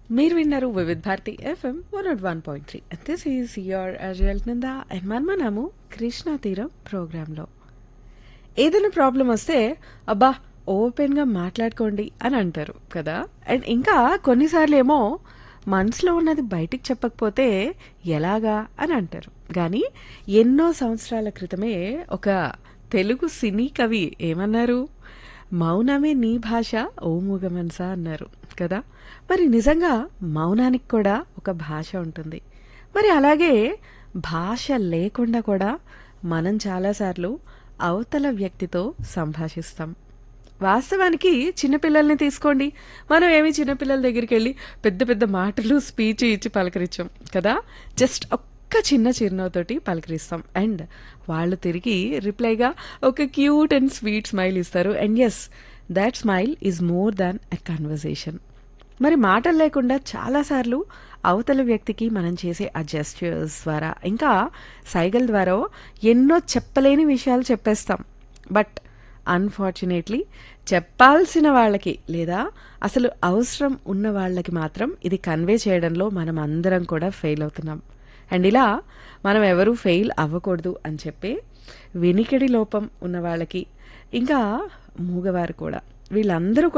మీరు విన్నారు Vividh Bharati FM 101.3. This is your అజల్ Nanda and మనము కృష్ణా తీరం ప్రోగ్రాంలో. ఏదైనా ప్రాబ్లం వస్తే అబ్బా ఓపెన్గా మాట్లాడుకోండి అని అంటారు కదా. అండ్ ఇంకా కొన్నిసార్లు ఏమో మనసులో ఉన్నది బయటికి చెప్పకపోతే ఎలాగా అని అంటారు. కానీ ఎన్నో సంవత్సరాల క్రితమే ఒక తెలుగు సినీ కవి ఏమన్నారు, మౌనమే నీ భాష ఓ మూగ మనసా అన్నారు కదా. మరి నిజంగా మౌనానికి కూడా ఒక భాష ఉంటుంది. మరి అలాగే భాష లేకుండా కూడా మనం చాలాసార్లు అవతల వ్యక్తితో సంభాషిస్తాం. వాస్తవానికి చిన్నపిల్లల్ని తీసుకోండి, మనం ఏమి చిన్నపిల్లల దగ్గరికి వెళ్ళి పెద్ద పెద్ద మాటలు స్పీచ్ ఇచ్చి పలకరించాం కదా. జస్ట్ ఒక్క చిన్న చిరునవ్వుతోటి పలకరిస్తాం అండ్ వాళ్ళు తిరిగి రిప్లైగా ఒక క్యూట్ అండ్ స్వీట్ స్మైల్ ఇస్తారు. And yes, that smile is more than a conversation. మరి మాటలు లేకుండా చాలాసార్లు అవతల వ్యక్తికి మనం చేసే ఆ జెస్చర్స్ ద్వారా ఇంకా సైగల ద్వారా ఎన్నో చెప్పలేని విషయాలు చెప్పేస్తాం. బట్ అన్ఫార్చునేట్లీ చెప్పాల్సిన వాళ్ళకి లేదా అసలు అవసరం ఉన్న వాళ్ళకి మాత్రం ఇది కన్వే చేయడంలో మనం అందరం కూడా ఫెయిల్ అవుతున్నాం. అండ్ ఇలా మనం ఎవరూ ఫెయిల్ అవ్వకూడదు అని చెప్పి వినికిడి లోపం ఉన్న వాళ్ళకి ఇంకా మూగవారు కూడా వీళ్ళందరూ